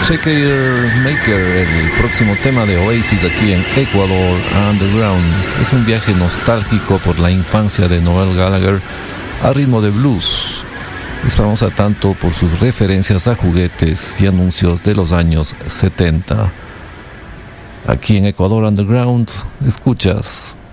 Checker Maker, el próximo tema de Oasis aquí en Ecuador Underground. Es un viaje nostálgico por la infancia de Noel Gallagher a ritmo de blues. Es famosa tanto por sus referencias a juguetes y anuncios de los años 70. Aquí en Ecuador Underground escuchas